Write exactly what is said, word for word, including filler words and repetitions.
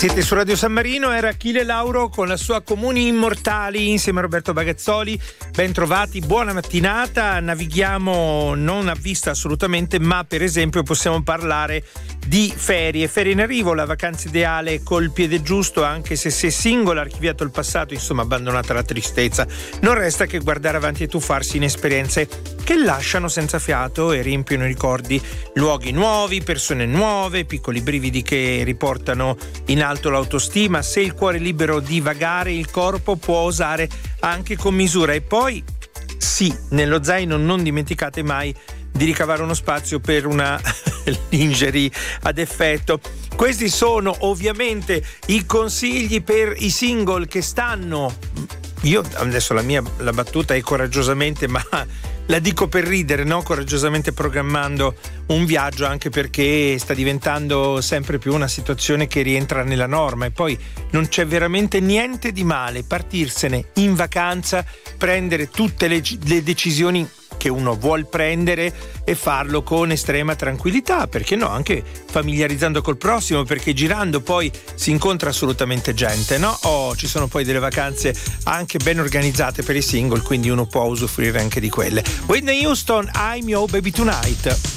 Siete su Radio San Marino, era Achille Lauro con la sua Comuni Immortali insieme a Roberto Bagazzoli. Ben trovati, buona mattinata. Navighiamo non a vista assolutamente, ma per esempio possiamo parlare di ferie. Ferie in arrivo, la vacanza ideale col piede giusto, anche se sei single, archiviato il passato, insomma abbandonata la tristezza. Non resta che guardare avanti e tuffarsi in esperienze che lasciano senza fiato e riempiono i ricordi. Luoghi nuovi, persone nuove, piccoli brividi che riportano in alto l'autostima. Se il cuore è libero di vagare, il corpo può osare anche con misura. E poi sì, nello zaino non dimenticate mai di ricavare uno spazio per una lingerie ad effetto. Questi sono ovviamente i consigli per i single che stanno, io adesso la mia la battuta è coraggiosamente, ma la dico per ridere, no? Coraggiosamente programmando un viaggio, anche perché sta diventando sempre più una situazione che rientra nella norma. E poi non c'è veramente niente di male partirsene in vacanza, prendere tutte le, le decisioni che uno vuol prendere e farlo con estrema tranquillità, perché no, anche familiarizzando col prossimo, perché girando poi si incontra assolutamente gente, no? Oh, ci sono poi delle vacanze anche ben organizzate per i single, quindi uno può usufruire anche di quelle. Whitney Houston, I'm Your Baby Tonight.